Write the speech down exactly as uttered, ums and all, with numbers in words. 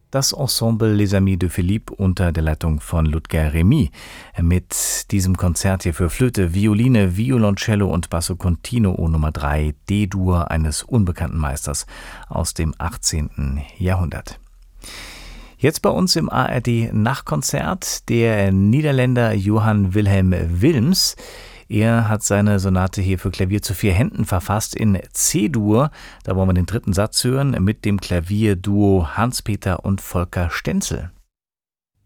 Das Ensemble Les Amis de Philippe unter der Leitung von Ludger Remy mit diesem Konzert hier für Flöte, Violine, Violoncello und Basso Continuo Nummer drei, D-Dur eines unbekannten Meisters aus dem achtzehnten Jahrhundert. Jetzt bei uns im A R D Nachtkonzert der Niederländer Johann Wilhelm Wilms. Er hat seine Sonate hier für Klavier zu vier Händen verfasst in C-Dur. Da wollen wir den dritten Satz hören mit dem Klavierduo Hans-Peter und Volker Stenzel.